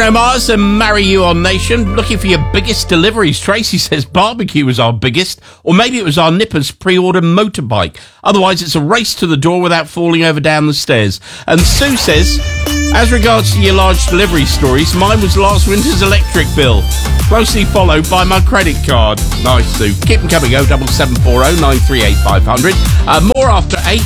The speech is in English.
Bruno Mars and Marry You on Nation. Looking for your biggest deliveries. Tracy says barbecue was our biggest, or maybe it was our nipper's pre-order motorbike. Otherwise, it's a race to the door without falling over down the stairs. And Sue says, as regards to your large delivery stories, mine was last winter's electric bill, closely followed by my credit card. Nice, Sue. Keep them coming, 07740 938 500. More after 8.